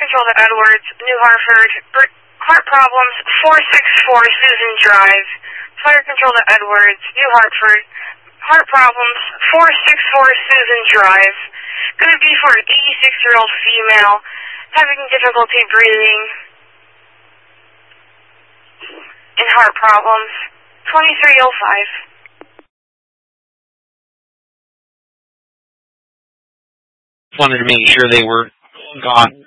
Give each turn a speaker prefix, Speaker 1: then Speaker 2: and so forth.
Speaker 1: control to Edwards, New Hartford. Heart problems, 464 Susan Drive. Fire control to Edwards, New Hartford. Heart problems, 464 Susan Drive. Going to be for an 86-year-old female having difficulty breathing and heart problems. 2305.
Speaker 2: Wanted to make sure they were gone.